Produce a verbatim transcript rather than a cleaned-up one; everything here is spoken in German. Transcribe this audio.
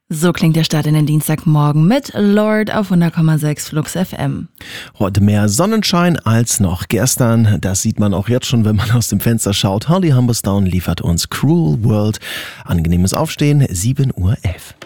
So klingt der Start in den Dienstagmorgen mit Lord auf hundert Komma sechs Flux F M. Heute mehr Sonnenschein als noch gestern. Das sieht man auch jetzt schon, wenn man aus dem Fenster schaut. Holly Humberstone liefert uns Cruel World. Angenehmes Aufstehen, sieben Uhr elf.